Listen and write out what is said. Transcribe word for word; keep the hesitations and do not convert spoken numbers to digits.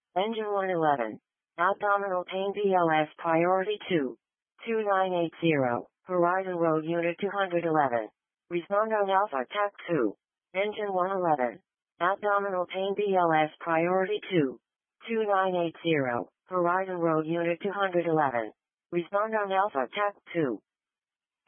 Engine one eleven. Abdominal pain B L S priority two. two nine eight zero. Horizon Road Unit two eleven. Respond on Alpha T A C two. Engine one eleven. Abdominal pain B L S priority two. two nine eight zero. Horizon Road Unit two eleven. Respond on Alpha T A C two.